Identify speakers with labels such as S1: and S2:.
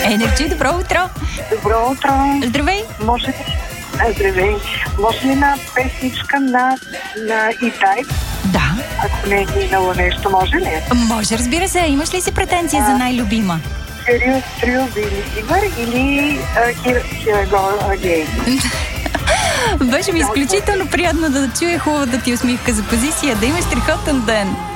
S1: Енерджи, добро утро!
S2: Добро утро.
S1: Здравей!
S2: Може ли... Здравей. Може ли една песничка на E-Type?
S1: Да.
S2: Ако не е минало нещо, може ли?
S1: Може, разбира се. Имаш ли си претенция за най-любима?
S2: Трио Believer или Here I Go Again?
S1: Беше ми изключително приятно да чуя, хубаво да ти усмивка за позиция, да имаш страхотен ден.